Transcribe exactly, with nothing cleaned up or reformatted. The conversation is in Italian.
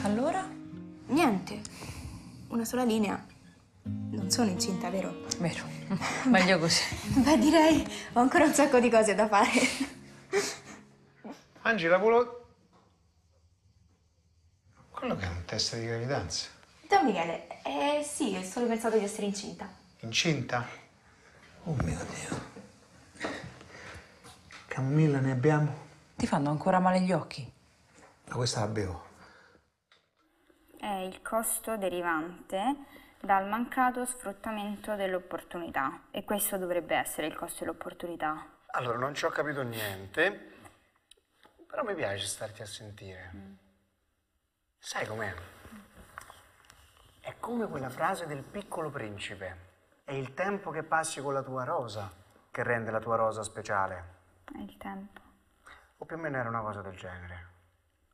Allora? Niente. Una sola linea. Non sono incinta, vero? Vero. Meglio così. Beh, direi ho ancora un sacco di cose da fare. Angela, volevo... Quello che è un test di gravidanza. Don Michele, eh sì, ho solo pensato di essere incinta. Incinta? Oh mio Dio. Camomilla ne abbiamo? Ti fanno ancora male gli occhi? Ma questa la bevo. È il costo derivante dal mancato sfruttamento dell'opportunità. E questo dovrebbe essere il costo dell'opportunità. Allora, non ci ho capito niente, però mi piace starti a sentire. Mm. Sai com'è? È come quella frase del Piccolo Principe. È il tempo che passi con la tua rosa che rende la tua rosa speciale. È il tempo. O più o meno era una cosa del genere.